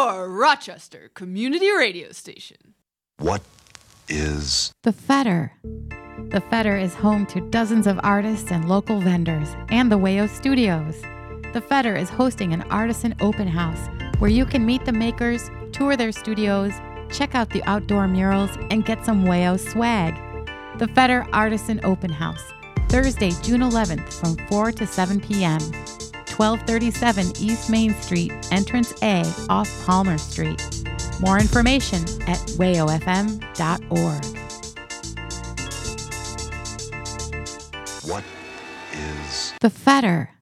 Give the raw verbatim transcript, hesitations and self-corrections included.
your Rochester community radio station. What is The Fetter? The Fetter is home to dozens of artists and local vendors and the Wayo Studios. The Fetter is hosting an artisan open house where you can meet the makers, tour their studios, check out the outdoor murals, and get some Wayo swag. The Fetter Artisan Open House, Thursday, June eleventh from four to seven p.m. twelve thirty-seven East Main Street, Entrance A off Palmer Street. More information at wayo f m dot org. what is The Fetter.